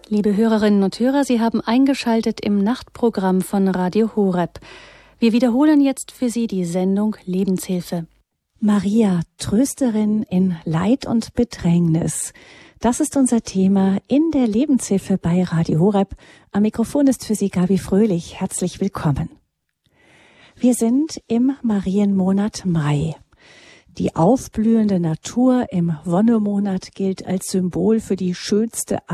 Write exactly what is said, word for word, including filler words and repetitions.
Liebe Hörerinnen und Hörer, Sie haben eingeschaltet im Nachtprogramm von Radio Horeb. Wir wiederholen jetzt für Sie die Sendung Lebenshilfe. Maria, Trösterin in Leid und Bedrängnis. Das ist unser Thema in der Lebenshilfe bei Radio Horeb. Am Mikrofon ist für Sie Gabi Fröhlich. Herzlich willkommen. Wir sind im Marienmonat Mai. Die aufblühende Natur im Wonnemonat gilt als Symbol für die schönste